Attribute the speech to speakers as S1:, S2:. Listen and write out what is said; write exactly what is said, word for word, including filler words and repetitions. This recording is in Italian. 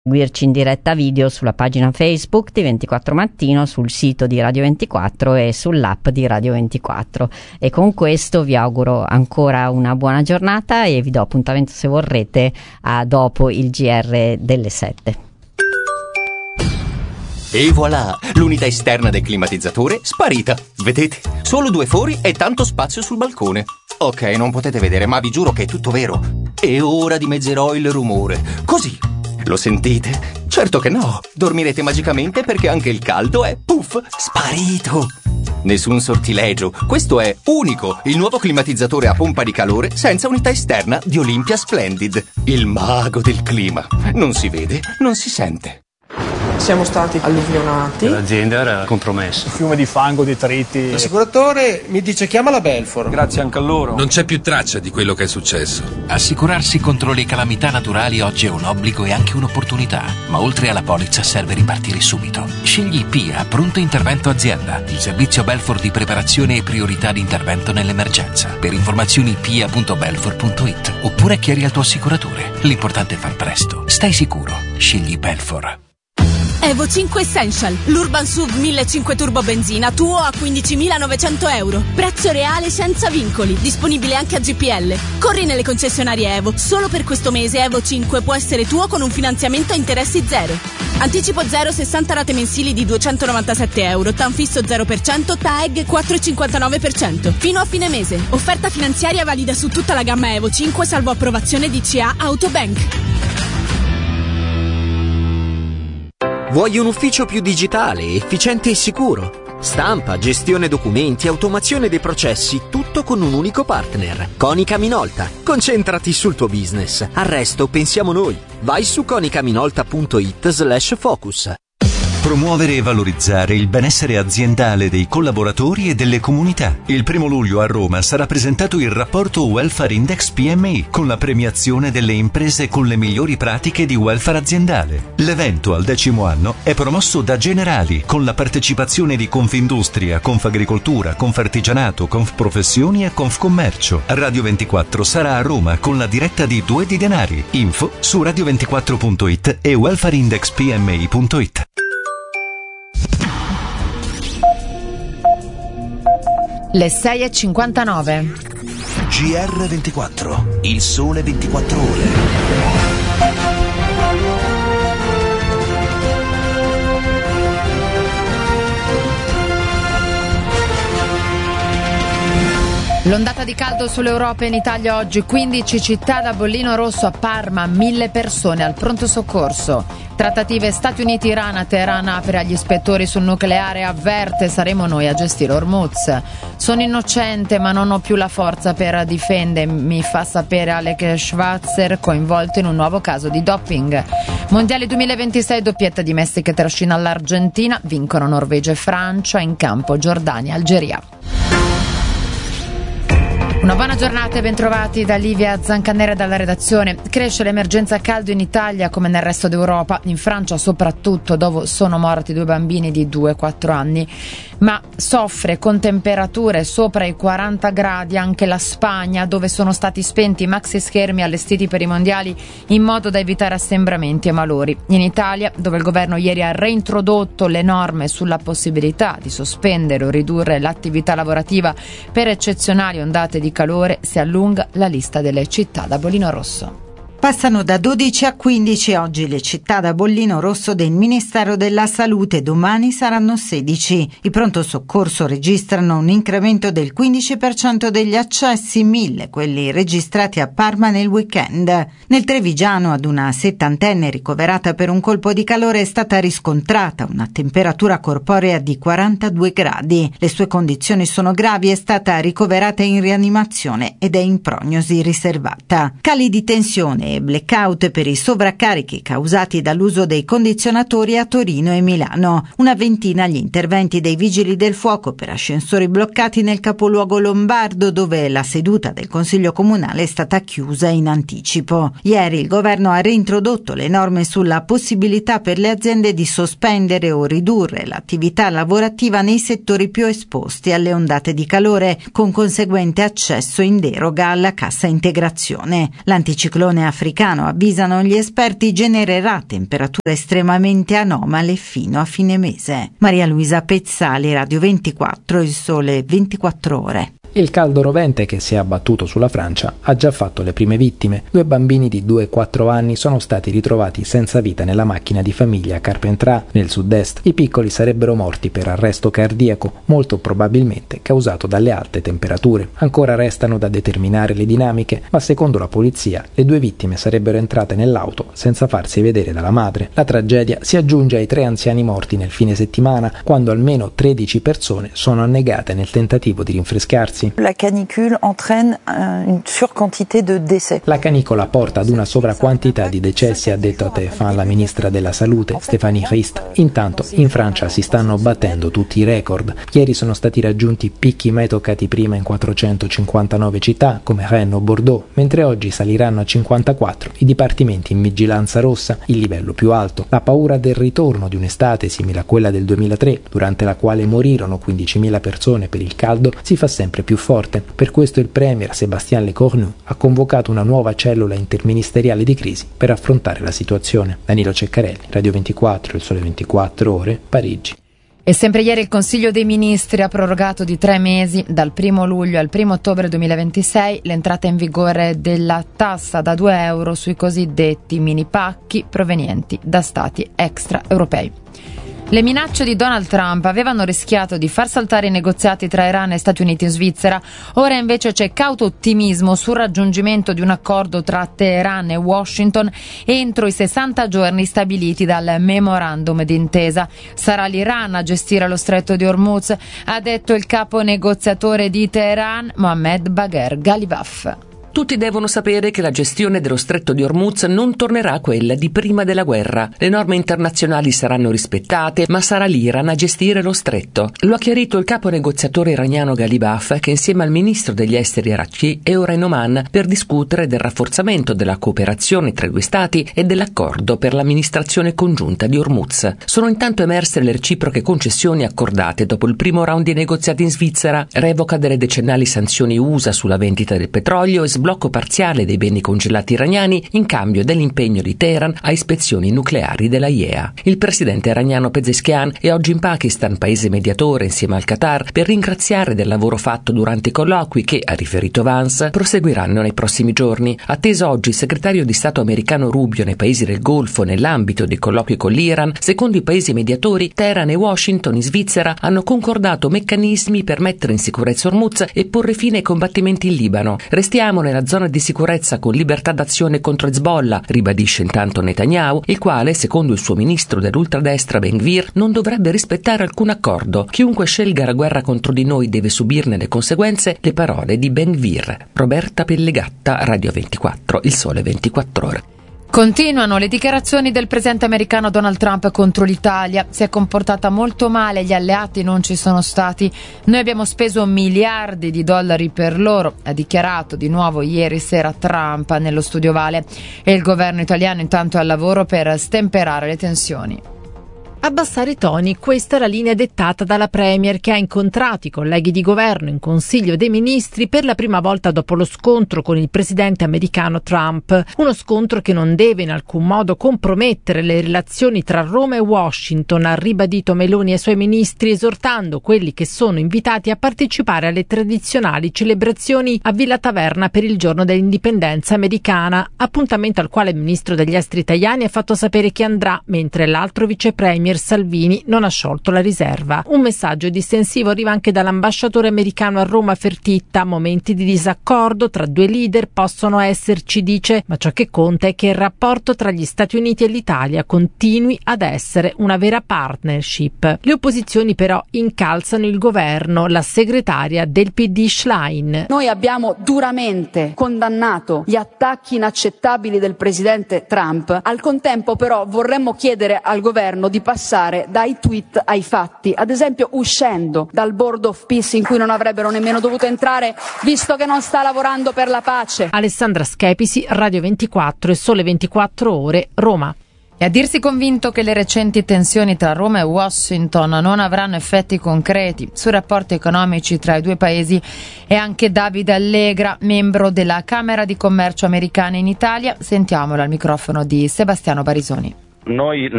S1: Seguirci in diretta video sulla pagina Facebook di ventiquattro Mattino, sul sito di Radio ventiquattro e sull'app di Radio ventiquattro. E con questo vi auguro ancora una buona giornata e vi do appuntamento, se vorrete, a dopo il G R delle sette.
S2: E voilà, l'unità esterna del climatizzatore sparita. Vedete? Solo due fori e tanto spazio sul balcone. Ok, non potete vedere, ma vi giuro che è tutto vero. E ora dimezzerò il rumore. Così. Lo sentite? Certo che no. Dormirete magicamente perché anche il caldo è, puff, sparito. Nessun sortilegio. Questo è unico, il nuovo climatizzatore a pompa di calore senza unità esterna di Olympia Splendid. Il mago del clima. Non si vede, non si sente.
S3: Siamo stati alluvionati.
S4: L'azienda era compromessa.
S5: Fiume di fango, detriti.
S6: L'assicuratore mi dice chiama la Belfor.
S5: Grazie anche a loro.
S7: Non c'è più traccia di quello che è successo.
S8: Assicurarsi contro le calamità naturali oggi è un obbligo e anche un'opportunità. Ma oltre alla polizza serve ripartire subito. Scegli P I A Pronto Intervento Azienda, il servizio Belfor di preparazione e priorità di intervento nell'emergenza. Per informazioni p i a punto belfor punto i t oppure chiedi al tuo assicuratore. L'importante è far presto. Stai sicuro. Scegli Belfor.
S9: Evo cinque Essential, l'Urban S U V millecinquecento Turbo Benzina, tuo a quindicimilanovecento euro. Prezzo reale senza vincoli, disponibile anche a G P L. Corri nelle concessionarie Evo. Solo per questo mese Evo cinque può essere tuo con un finanziamento a interessi zero. Anticipo zero, sessanta rate mensili di duecentonovantasette euro, TAN fisso zero per cento, T A E G quattro virgola cinquantanove per cento. Fino a fine mese. Offerta finanziaria valida su tutta la gamma Evo cinque, salvo approvazione di C A Autobank.
S10: Vuoi un ufficio più digitale, efficiente e sicuro? Stampa, gestione documenti, automazione dei processi, tutto con un unico partner. Konica Minolta. Concentrati sul tuo business. Al resto pensiamo noi. Vai su konicaminolta punto it slash focus.
S11: Promuovere e valorizzare il benessere aziendale dei collaboratori e delle comunità. Il primo luglio a Roma sarà presentato il rapporto Welfare Index P M I con la premiazione delle imprese con le migliori pratiche di welfare aziendale. L'evento al decimo anno è promosso da Generali con la partecipazione di Confindustria, Confagricoltura, Confartigianato, Confprofessioni e Confcommercio. Radio ventiquattro sarà a Roma con la diretta di Due di Denari. Info su radio ventiquattro punto it e welfareindex p m i punto it.
S12: Le sei e cinquantanove.
S13: G R ventiquattro, il sole ventiquattro ore.
S12: L'ondata di caldo sull'Europa e in Italia oggi, quindici città da bollino rosso a Parma, mille persone al pronto soccorso. Trattative Stati Uniti-Iran, a Teheran apre agli ispettori sul nucleare, avverte saremo noi a gestire Hormuz. Sono innocente ma non ho più la forza per difendermi, fa sapere Alec Schwarzer, coinvolto in un nuovo caso di doping. Mondiale duemilaventisei, doppietta di Messi che trascina l'Argentina, vincono Norvegia e Francia, in campo Giordania e Algeria. Una buona giornata e bentrovati da Livia Zancanera dalla redazione. Cresce l'emergenza caldo in Italia come nel resto d'Europa, in Francia soprattutto, dove sono morti due bambini di due e quattro anni, ma soffre con temperature sopra i quaranta gradi anche la Spagna, dove sono stati spenti i maxi schermi allestiti per i mondiali in modo da evitare assembramenti e malori. In Italia, dove il governo ieri ha reintrodotto le norme sulla possibilità di sospendere o ridurre l'attività lavorativa per eccezionali ondate di calore, si allunga la lista delle città da bollino rosso.
S14: Passano da dodici a quindici oggi le città da bollino rosso del Ministero della Salute, domani saranno sedici. I pronto soccorso registrano un incremento del quindici per cento degli accessi, mille quelli registrati a Parma nel weekend. Nel Trevigiano ad una settantenne ricoverata per un colpo di calore è stata riscontrata una temperatura corporea di quarantadue gradi. Le sue condizioni sono gravi, è stata ricoverata in rianimazione ed è in prognosi riservata. Cali di tensione e blackout per i sovraccarichi causati dall'uso dei condizionatori a Torino e Milano. Una ventina gli interventi dei vigili del fuoco per ascensori bloccati nel capoluogo lombardo, dove la seduta del Consiglio Comunale è stata chiusa in anticipo. Ieri il governo ha reintrodotto le norme sulla possibilità per le aziende di sospendere o ridurre l'attività lavorativa nei settori più esposti alle ondate di calore, con conseguente accesso in deroga alla cassa integrazione. L'anticiclone ha africano, avvisano gli esperti, genererà temperature estremamente anomale fino a fine mese. Maria Luisa Pezzali, Radio ventiquattro, Il Sole ventiquattro Ore.
S4: Il caldo rovente che si è abbattuto sulla Francia ha già fatto le prime vittime. Due bambini di due e quattro anni sono stati ritrovati senza vita nella macchina di famiglia a Carpentras, nel sud-est. I piccoli sarebbero morti per arresto cardiaco, molto probabilmente causato dalle alte temperature. Ancora restano da determinare le dinamiche, ma secondo la polizia le due vittime sarebbero entrate nell'auto senza farsi vedere dalla madre. La tragedia si aggiunge ai tre anziani morti nel fine settimana, quando almeno tredici persone sono annegate nel tentativo di rinfrescarsi.
S15: La canicule entraîne une surquantité de décès.
S4: La canicola porta ad una sovraquantità di decessi, ha detto a T F un la ministra della Salute, Stéphanie Rist. Intanto in Francia si stanno battendo tutti i record. Ieri sono stati raggiunti picchi mai toccati prima in quattrocentocinquantanove città, come Rennes o Bordeaux, mentre oggi saliranno a cinquantaquattro i dipartimenti in vigilanza rossa, il livello più alto. La paura del ritorno di un'estate simile a quella del duemilatré, durante la quale morirono quindicimila persone per il caldo, si fa sempre più più forte. Per questo il premier Sébastien Lecornu ha convocato una nuova cellula interministeriale di crisi per affrontare la situazione. Danilo Ceccarelli, Radio ventiquattro, Il Sole ventiquattro Ore, Parigi.
S12: E sempre ieri il Consiglio dei Ministri ha prorogato di tre mesi, dal primo luglio al primo ottobre duemilaventisei, l'entrata in vigore della tassa da due euro sui cosiddetti mini pacchi provenienti da stati extraeuropei. Le minacce di Donald Trump avevano rischiato di far saltare i negoziati tra Iran e Stati Uniti in Svizzera. Ora invece c'è cauto ottimismo sul raggiungimento di un accordo tra Teheran e Washington entro i sessanta giorni stabiliti dal memorandum d'intesa. Sarà l'Iran a gestire lo stretto di Hormuz, ha detto il capo negoziatore di Teheran, Mohammad Bagher Ghalibaf.
S16: Tutti devono sapere che la gestione dello stretto di Hormuz non tornerà a quella di prima della guerra. Le norme internazionali saranno rispettate, ma sarà l'Iran a gestire lo stretto. Lo ha chiarito il capo negoziatore iraniano Ghalibaf, che insieme al ministro degli esteri Araghchi è ora in Oman per discutere del rafforzamento della cooperazione tra i due stati e dell'accordo per l'amministrazione congiunta di Hormuz. Sono intanto emerse le reciproche concessioni accordate dopo il primo round di negoziati in Svizzera, revoca delle decennali sanzioni U S A sulla vendita del petrolio e sblocco parziale dei beni congelati iraniani in cambio dell'impegno di Teheran a ispezioni nucleari della I E A. Il presidente iraniano Pezeshkian è oggi in Pakistan, paese mediatore insieme al Qatar, per ringraziare del lavoro fatto durante i colloqui che, ha riferito Vance, proseguiranno nei prossimi giorni. Atteso oggi il segretario di Stato americano Rubio nei paesi del Golfo nell'ambito dei colloqui con l'Iran, secondo i paesi mediatori, Teheran e Washington in Svizzera hanno concordato meccanismi per mettere in sicurezza Hormuz e porre fine ai combattimenti in Libano. Restiamo nella zona di sicurezza con libertà d'azione contro Hezbollah, ribadisce intanto Netanyahu, il quale, secondo il suo ministro dell'ultradestra Ben Gvir, non dovrebbe rispettare alcun accordo. Chiunque scelga la guerra contro di noi deve subirne le conseguenze, le parole di Ben Gvir. Roberta Pellegatta, Radio ventiquattro, Il Sole ventiquattro Ore.
S12: Continuano le dichiarazioni del presidente americano Donald Trump contro l'Italia. Si è comportata molto male, gli alleati non ci sono stati. Noi abbiamo speso miliardi di dollari per loro, ha dichiarato di nuovo ieri sera Trump nello Studio Vale. E il governo italiano intanto è al lavoro per stemperare le tensioni.
S17: Abbassare i toni, questa è la linea dettata dalla Premier, che ha incontrato i colleghi di governo in Consiglio dei Ministri per la prima volta dopo lo scontro con il presidente americano Trump. Uno scontro che non deve in alcun modo compromettere le relazioni tra Roma e Washington, ha ribadito Meloni ai suoi ministri, esortando quelli che sono invitati a partecipare alle tradizionali celebrazioni a Villa Taverna per il giorno dell'indipendenza americana, appuntamento al quale il ministro degli esteri Tajani ha fatto sapere che andrà, mentre l'altro vice premier Salvini non ha sciolto la riserva. Un messaggio distensivo arriva anche dall'ambasciatore americano a Roma Fertitta. Momenti di disaccordo tra due leader possono esserci, dice, ma ciò che conta è che il rapporto tra gli Stati Uniti e l'Italia continui ad essere una vera partnership. Le opposizioni però incalzano il governo. La segretaria del P D Schlein:
S18: noi abbiamo duramente condannato gli attacchi inaccettabili del presidente Trump, al contempo però vorremmo chiedere al governo di passare dai tweet ai fatti, ad esempio uscendo dal Board of Peace in cui non avrebbero nemmeno dovuto entrare, visto che non sta lavorando per la pace.
S17: Alessandra Schepisi, Radio ventiquattro e Sole ventiquattro Ore, Roma.
S12: E a dirsi convinto che le recenti tensioni tra Roma e Washington non avranno effetti concreti sui rapporti economici tra i due paesi è anche Davide Allegra, membro della Camera di Commercio americana in Italia. Sentiamolo al microfono di Sebastiano Barisoni.
S19: Noi